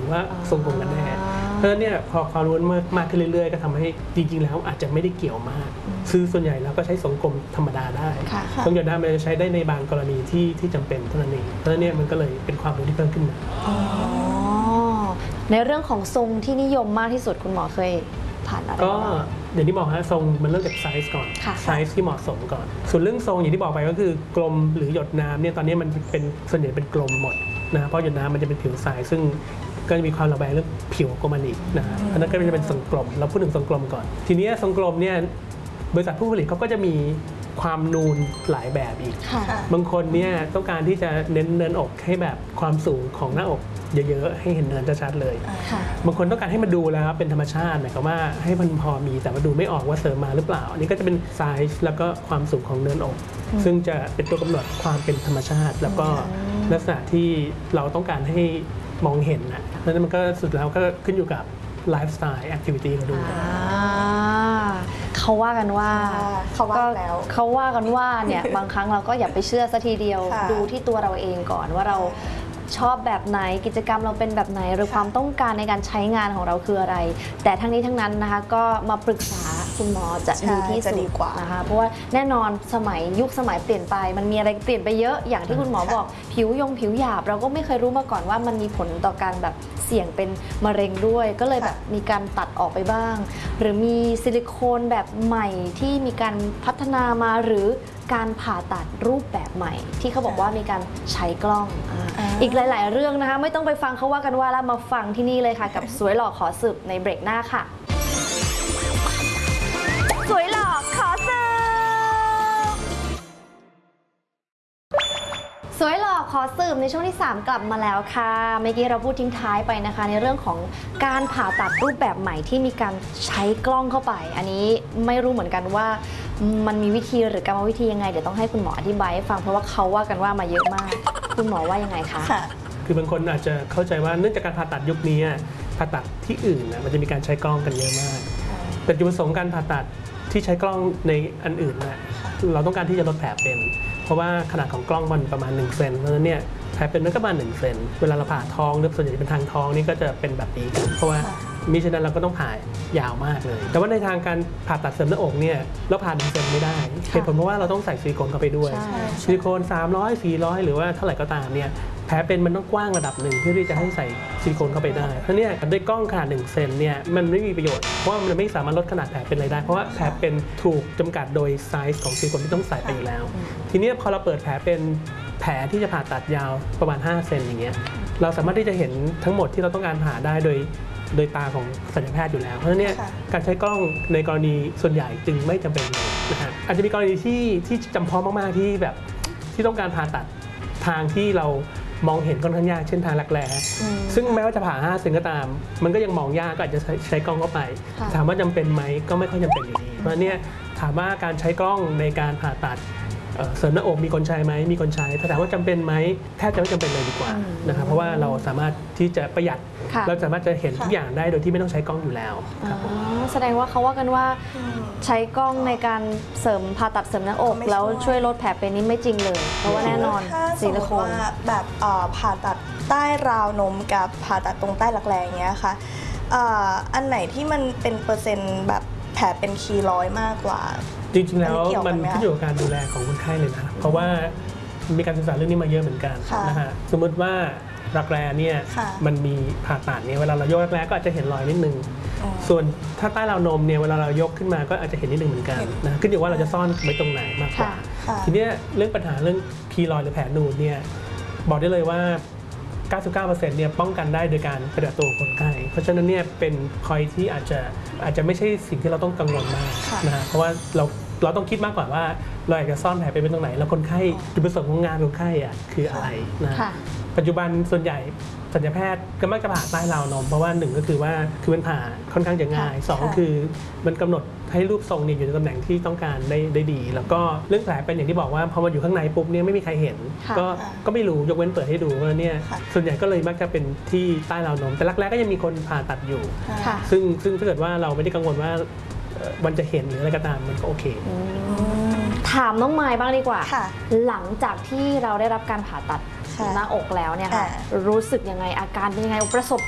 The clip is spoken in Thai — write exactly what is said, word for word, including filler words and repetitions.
ว่าทรงผมกันแน่เพราะฉะนั้นเนี่ยพอความรู้มากขึ้นเรื่อยๆก็ทำให้จริงๆแล้วอาจจะไม่ได้เกี่ยวมากคือส่วนใหญ่เราก็ใช้ทรงกลมธรรมดาได้ทรงหยดน้ำมันจะใช้ได้ในบางกรณีที่ที่จำเป็นเท่านั้นเองเพราะฉะนั้นเนี่ยมันก็เลยเป็นความรู้ที่เพิ่มขึ้นมาในเรื่องของทรงที่นิยมมากที่สุดคุณหมอเคยผ่านอะไรก็อย่างที่บอกฮะทรงมันเริ่มจากไซส์ก่อนไซส์ที่เหมาะสมก่อนส่วนเรื่องทรงอย่างที่บอกไปก็คือกลมหรือหยดน้ำเนี่ยตอนนี้มันเป็นส่วนใหญ่เป็นกลมหมดนะเพราะหยดน้ำมันจะเป็นผิวทรายซึ่งก็จะมีความระแวงเรื่องผิวกว่ามันอีกนะเพราะนั้นก็จะเป็นทรงกลมเราพูดถึงทรงกลมก่อนทีนี้ทรงกลมเนี่ยบริษัทผู้ผลิตเขาก็จะมีความนูนหลายแบบอีกบางคนเนี่ยต้องการที่จะเน้นเนินอกให้แบบความสูงของหน้าอกเยอะๆให้เห็นเนินชัดๆเลยบางคนต้องการให้มันดูแล้วเป็นธรรมชาติหมายความว่าให้มันพอมีแต่ว่าดูไม่ออกว่าเสริมมาหรือเปล่าอันนี้ก็จะเป็นไซส์แล้วก็ความสูงของเนินอกซึ่งจะเป็นตัวกำหนดความเป็นธรรมชาติแล้วก็ลักษณะที่เราต้องการให้มองเห็นนะแล้วมันก็สุดแล้วก็ขึ้นอยู่กับไลฟ์สไตล์แอคทิวิตี้เขาด้วยเขาว่ากันว่าเขาว่าแล้วเขาว่ากันว่าเนี่ยบางครั้งเราก็อย่าไปเชื่อซะทีเดียวดูที่ตัวเราเองก่อนว่าเราชอบแบบไหนกิจกรรมเราเป็นแบบไหนหรือความต้องการในการใช้งานของเราคืออะไรแต่ทั้งนี้ทั้งนั้นนะคะก็มาปรึกษาคุณหมอจะดีที่สุดนะคะเพราะว่าแน่นอนสมัยยุคสมัยเปลี่ยนไปมันมีอะไรเปลี่ยนไปเยอะอย่างที่คุณหมอบอกผิวยงผิวหยาบเราก็ไม่เคยรู้มาก่อนว่ามันมีผลต่อการแบบเสี่ยงเป็นมะเร็งด้วยก็เลยแบบมีการตัดออกไปบ้างหรือมีซิลิโคนแบบใหม่ที่มีการพัฒนามาหรือการผ่าตัดรูปแบบใหม่ที่เขาบอกว่ามีการใช้กล้อง อ, อีกหลายๆเรื่องนะคะไม่ต้องไปฟังเขาว่ากันว่าแล้วมาฟังที่นี่เลยค่ะกับสวยหล่อขอสืบในเบรกหน้าค่ะสวยหล่อขอสืบสวยหล่อขอสืบในช่วงที่สามกลับมาแล้วค่ะเมื่อกี้เราพูดทิ้งท้ายไปนะคะในเรื่องของการผ่าตัดรูปแบบใหม่ที่มีการใช้กล้องเข้าไปอันนี้ไม่รู้เหมือนกันว่ามันมีวิธีหรือกรรมวิธียังไงเดี๋ยวต้องให้คุณหมออธิบายให้ฟังเพราะว่าเขาว่ากันว่ามาเยอะมากคุณหมอว่ายังไงคะคือบางคนอาจจะเข้าใจว่าเนื่องจากการผ่าตัดยุคนี้ผ่าตัดที่อื่นมันจะมีการใช้กล้องกันเยอะมากแต่จุดประสงค์การผ่าตัดที่ใช้กล้องในอันอื่นนะเราต้องการที่จะลดแผลเป็นเพราะว่าขนาดของกล้องมันประมาณหนึ่งเซนเพราะฉะนั้นเนี่ยแผลเป็นมันก็ประมาณหนึ่งเซนเวลาเราผ่าท้องหรือส่วนใหญ่เป็นทางท้องนี่ก็จะเป็นแบบนี้กันเพราะว่ามิฉะนั้นเราก็ต้องผ่ายาวมากเลยแต่ว่าในทางการผ่าตัดเสริมหน้าอกเนี่ยเราผ่าหนึ่งเซนไม่ได้เหตุผลเพราะว่าเราต้องใส่ซิลิโคนเข้าไปด้วยซิลิโคนสามร้อย สี่ร้อยหรือว่าเท่าไหร่ก็ตามเนี่ยแผลเป็นมันต้องกว้างระดับหนึ่งเพื่อที่จะให้ใส่ซิลิโคนเข้าไปได้เพราะเนี่ยด้วยกล้องขนาดหนึ่งเซนเนี่ยมันไม่มีประโยชน์เพราะว่ามันไม่สามารถลดขนาดแผลเป็นอะไรได้เพราะว่าแผลเป็นถูกจำกัดโดยไซส์ของซิลิโคนที่ต้องใส่ไปอยู่แล้วทีนี้พอเราเปิดแผลเป็นแผลที่จะผ่าตัดยาวประมาณห้าเซนอย่างเงี้ยเราสามารถที่จะเห็นทั้งหมดที่เราต้องการผ่าได้โดยโดยตาของศัลยแพทย์อยู่แล้วเพราะฉะนั้นเนี่ยการใช้กล้องในกรณีส่วนใหญ่จึงไม่จำเป็นเลยนะฮะอาจจะมีกรณีที่ที่จำเพาะมากๆที่แบบที่ต้องการผ่าตัดทางที่เรามองเห็นค่อนข้างยากเช่นทางรักแร้ซึ่งแม้ว่าจะผ่าห้าเซนก็ตามมันก็ยังมองยากก็อาจจะใช้กล้องเข้าไปถามว่าจำเป็นไหมก็ไม่ค่อยจำเป็นอยู่ดีเพราะเนี่ยถามว่าการใช้กล้องในการผ่าตัดเสริมหน้าอกมีคนใช้ไหมมีคนใช้ถ้าถามว่าจำเป็นไหมแทบจะไม่จำเป็นเลยดีกว่านะครับเพราะว่าเราสามารถที่จะประหยัดเราสามารถจะเห็นทุกอย่างได้โดยที่ไม่ต้องใช้กล้องอยู่แล้วแสดงว่าเขาว่ากันว่าใช้กล้องในการเสริมผ่าตัดเสริมหน้าอกแล้วช่วยลดแผลเป็นนี่ไม่จริงเลยเพราะว่าแน่นอนซิลิโคนแบบผ่าตัดใต้ราวนมกับผ่าตัดตรงใต้รักแร้อย่างเงี้ยค่ะอันไหนที่มันเป็นเปอร์เซ็นต์แบบแผลเป็นคีร้อยมากกว่าจริงๆแล้วมันขึ้นอยู่กับการดูแลของคนไข้เลยนะเพราะว่ามีการศึกษาเรื่องนี้มาเยอะเหมือนกันนะฮะสมมติว่ารักแร้เนี่ยมันมีผ่าตัดเนี่ยเวลาเรายกรักแร้ก็อาจจะเห็นรอยนิดนึงส่วนถ้าใต้ราวนมเนี่ยเวลาเรายกขึ้นมาก็อาจจะเห็นนิดนึงเหมือนกันนะขึ้นอยู่ว่าเราจะซ่อนไว้ตรงไหนมากกว่าทีนี้เรื่องปัญหาเรื่องคีรอยหรือแผลนูนเนี่ยบอกได้เลยว่าเก้าสิบเก้าเปอร์เซ็นต์ เนี่ยป้องกันได้โดยการปฏิบัติตัวคนไข้เพราะฉะนั้นเนี่ยเป็นพอยที่อาจจะอาจจะไม่ใช่สิ่งที่เราต้องกังวลมากนะฮะเพราะว่าเราเราต้องคิดมากกว่าว่าเราอยากจะซ่อนแผลเป็นตรงไหนแล้วคนไข้จุดประสงค์ของงานคนไข้อ่ะคืออะไรนะปัจจุบันส่วนใหญ่ศัลยแพทย์ก็มักจะผ่าใต้ราวนมเพราะว่าหนึ่งก็คือว่าคือมันผ่าค่อนข้างจะง่ายสองคือมันกำหนดให้รูปทรงเนี่ยอยู่ในตำแหน่งที่ต้องการได้ได้ดีแล้วก็เรื่องแผลเป็นอย่างที่บอกว่าพอมันอยู่ข้างในปุ๊บเนี่ยไม่มีใครเห็นก็ก็ไม่รู้ยกเว้นเปิดให้ดูว่าเนี่ยส่วนใหญ่ก็เลยมักจะเป็นที่ใต้ราวนมแต่รักแร้ก็ยังมีคนผ่าตัดอยู่ซึ่งซึ่งถ้าเกิดว่าเราไม่ได้กังวลว่ามันจะเห็นหรืออะไรก็ตามมันก็โอเคถามน้องไมล์บ้างดีกว่าหลังจากที่เราได้รับการผ่าตัดหน้าอกแล้วเนี่ยค่ะรู้สึกยังไงอาการเป็นยังไงประสบ